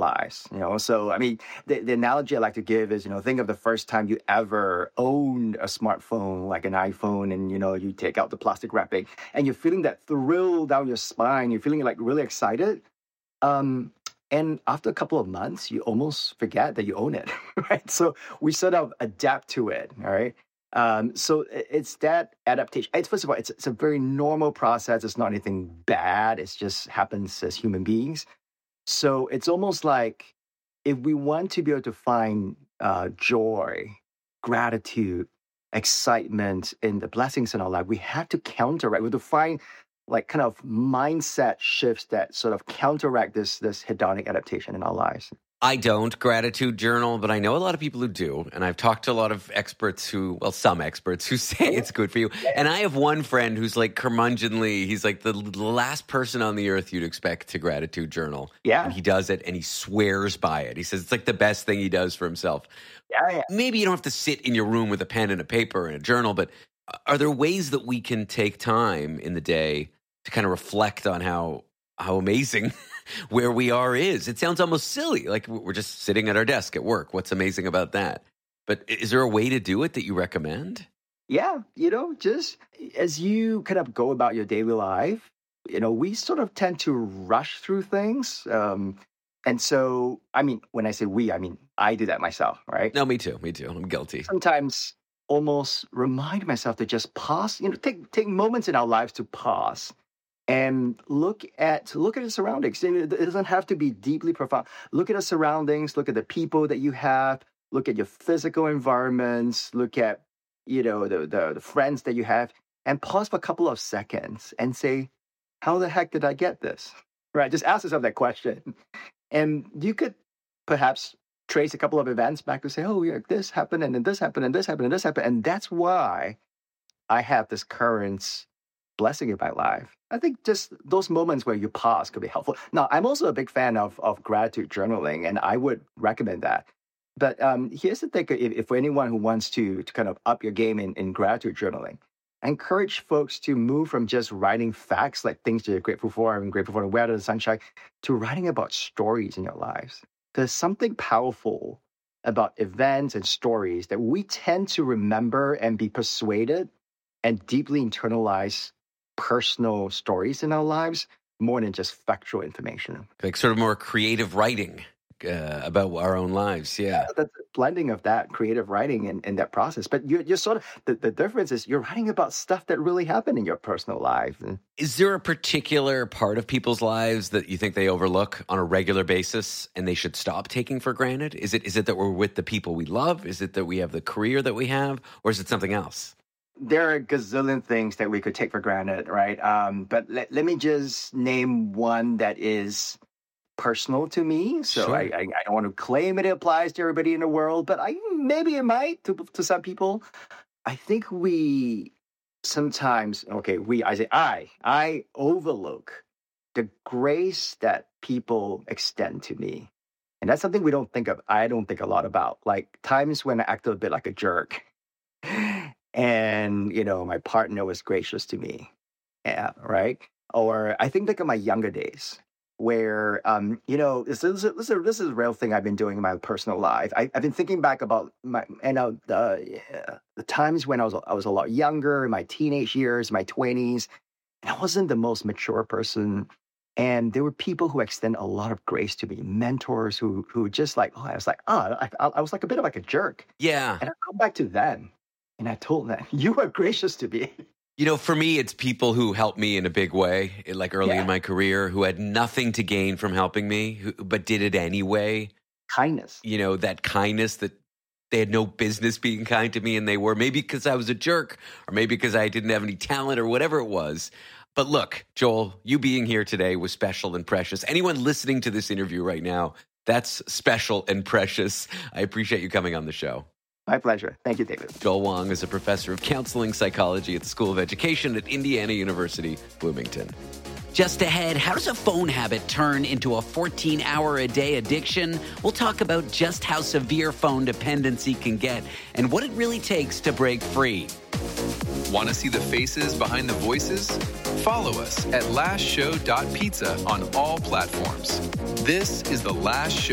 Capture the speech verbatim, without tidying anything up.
lives. You know, so I mean, the, the analogy I like to give is, you know, think of the first time you ever owned a smartphone, like an iPhone, and you know, you take out the plastic wrapping, and you're feeling that thrill down your spine. You're feeling like really excited. Um, and after a couple of months, you almost forget that you own it, right? So we sort of adapt to it, all right? Um, so it's that adaptation. It's, first of all, it's, it's a very normal process. It's not anything bad. It just happens as human beings. So it's almost like if we want to be able to find uh, joy, gratitude, excitement in the blessings in our life, we have to counteract. We have to find like kind of mindset shifts that sort of counteract this this hedonic adaptation in our lives. I don't gratitude journal, but I know a lot of people who do. And I've talked to a lot of experts who, well, some experts who say it's good for you. And I have one friend who's like curmudgeonly, he's like the last person on the earth you'd expect to gratitude journal. Yeah. And he does it and he swears by it. He says it's like the best thing he does for himself. Yeah, yeah. Maybe you don't have to sit in your room with a pen and a paper and a journal, but are there ways that we can take time in the day to kind of reflect on how how amazing where we are is? It sounds almost silly, like we're just sitting at our desk at work. What's amazing about that? But is there a way to do it that you recommend? Yeah, you know, just as you kind of go about your daily life, you know, we sort of tend to rush through things. Um, and so, I mean, when I say we, I mean, I do that myself, right? No, me too. Me too. I'm guilty. Sometimes almost remind myself to just pause, you know, take take moments in our lives to pause and look at look at the surroundings. It doesn't have to be deeply profound. Look at the surroundings, look at the people that you have, look at your physical environments, look at, you know, the, the, the friends that you have, and pause for a couple of seconds and say, how the heck did I get this? Right? Just ask yourself that question. And you could perhaps trace a couple of events back to say, oh, yeah, this happened, and then this happened, and this happened, and this happened. And that's why I have this current blessing in my life. I think just those moments where you pause could be helpful. Now, I'm also a big fan of, of gratitude journaling, and I would recommend that. But um, here's the thing, if, if for anyone who wants to, to kind of up your game in, in gratitude journaling, I encourage folks to move from just writing facts, like things you're grateful for, I'm grateful for the weather, the sunshine, to writing about stories in your lives. There's something powerful about events and stories that we tend to remember and be persuaded and deeply internalize personal stories in our lives more than just factual information. Like sort of more creative writing uh, about our own lives. Yeah. yeah that's a blending of that creative writing in, in that process. But you're, you're sort of, the, the difference is you're writing about stuff that really happened in your personal life. Is there a particular part of people's lives that you think they overlook on a regular basis and they should stop taking for granted? Is it is it that we're with the people we love? Is it that we have the career that we have? Or is it something else? There are a gazillion things that we could take for granted, right? Um, but let, let me just name one that is personal to me. So Sure. I, I, I don't want to claim it applies to everybody in the world, but I maybe it might to, to some people. I think we sometimes, okay, we, I say I, I overlook the grace that people extend to me. And that's something we don't think of. I don't think a lot about. Like times when I acted a bit like a jerk. And, you know, my partner was gracious to me, yeah, right? Or I think like in my younger days where, um, you know, this is, this, is, this is a real thing I've been doing in my personal life. I, I've been thinking back about my, you know, the, yeah, the times when I was, I was a lot younger, in my teenage years, my twenties, and I wasn't the most mature person. And there were people who extend a lot of grace to me, mentors who who just like, oh, I was like, oh, I, I was like a bit of like a jerk. Yeah. And I go back to them. And I told them, you are gracious to me. You know, for me, it's people who helped me in a big way, like early Yeah. in my career, who had nothing to gain from helping me, who, but did it anyway. Kindness. You know, that kindness that they had no business being kind to me, and they were, maybe because I was a jerk, or maybe because I didn't have any talent, or whatever it was. But look, Joel, you being here today was special and precious. Anyone listening to this interview right now, that's special and precious. I appreciate you coming on the show. My pleasure. Thank you, David. Joel Wong is a professor of counseling psychology at the School of Education at Indiana University, Bloomington. Just ahead, how does a phone habit turn into a fourteen-hour-a-day addiction? We'll talk about just how severe phone dependency can get and what it really takes to break free. Want to see the faces behind the voices? Follow us at last show dot pizza on all platforms. This is The Last Show.